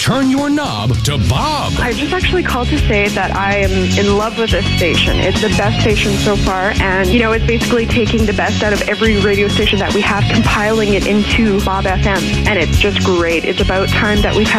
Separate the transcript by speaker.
Speaker 1: turn your knob to Bob.
Speaker 2: I just actually called to say that I am in love with this station. It's the best station so far, and, it's basically taking the best out of every radio station that we have, compiling it into Bob FM, and it's just great. It's about time that we've had